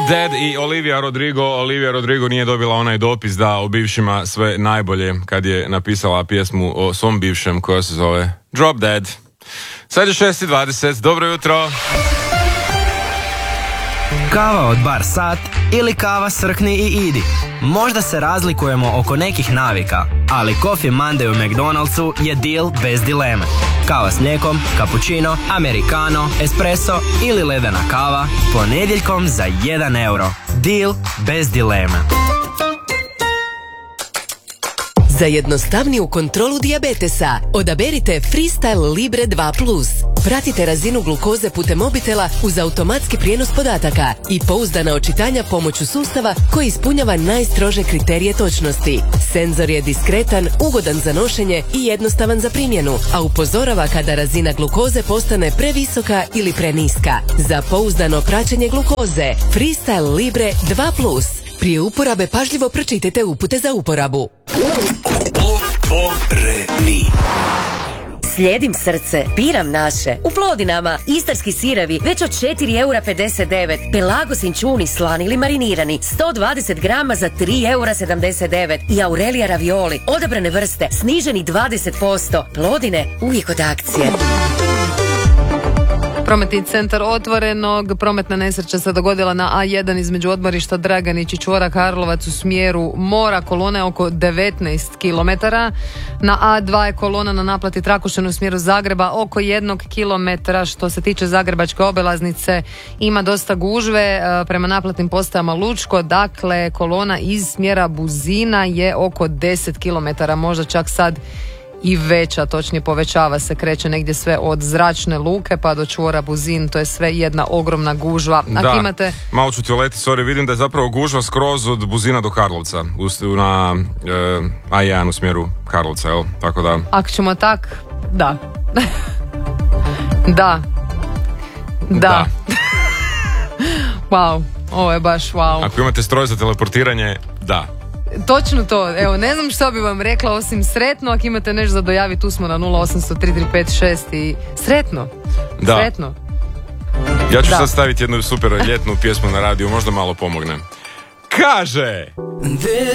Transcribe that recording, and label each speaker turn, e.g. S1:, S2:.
S1: Dead i Olivia Rodrigo. Olivia Rodrigo nije dobila onaj dopis da o bivšima sve najbolje kad je napisala pjesmu o svom bivšem koja se zove Drop Dead. Sad je 6:20, dobro jutro.
S2: Kava od bar sat ili kava srkni i idi. Možda se razlikujemo oko nekih navika, ali Coffee Monday u McDonald'su je deal bez dileme. Kava s mlijekom, cappuccino, americano, espresso ili ledena kava ponedjeljkom za 1 euro. Deal bez dileme.
S3: Za jednostavniju kontrolu dijabetesa odaberite Freestyle Libre 2+. Pratite razinu glukoze putem mobitela uz automatski prijenos podataka i pouzdana očitanja pomoću sustava koji ispunjava najstrože kriterije točnosti. Senzor je diskretan, ugodan za nošenje i jednostavan za primjenu, a upozorava kada razina glukoze postane previsoka ili preniska. Za pouzdano praćenje glukoze Freestyle Libre 2+. Prije uporabe pažljivo pročitajte upute za uporabu.
S4: Slijedim srce, biram naše. U Plodinama, istarski sirevi, već od 4,59 €. Pelagos inčuni slani ili marinirani, 120 grama za 3,79 € I Aurelija ravioli, odabrane vrste, sniženi 20%. Plodine, uvijek od akcije.
S5: Prometni centar Otvorenog. Prometna nesreća se dogodila na A1 između odmorišta Draganić i čvora Karlovac u smjeru mora. Kolona je oko 19 km. Na A2 je kolona na naplati Trakošćan u smjeru Zagreba oko 1 km. Što se tiče zagrebačke obilaznice, ima dosta gužve prema naplatnim postajama Lučko. Dakle, kolona iz smjera Buzina je oko 10 km. Možda čak sad i veća, točnije povećava se, kreće negdje sve od zračne luke pa do čvora Buzin, to je sve jedna ogromna gužva.
S1: Da, imate... malo ću ti oleti, sorry, vidim da je zapravo gužva skroz od Buzina do Karlovca, na A1 u smjeru Karlovca, jel? Tako da...
S5: Ako ćemo tak, da. Da. Wow, ovo je baš wow.
S1: Ako imate stroj za teleportiranje, da.
S5: Točno to, evo, ne znam što bi vam rekla osim sretno. Ako imate nešto za dojaviti, tu smo na 0800 335 6 i sretno.
S1: Da.
S5: Sretno.
S1: Ja ću sad staviti jednu super ljetnu pjesmu na radiju, možda malo pomogne. Kaže!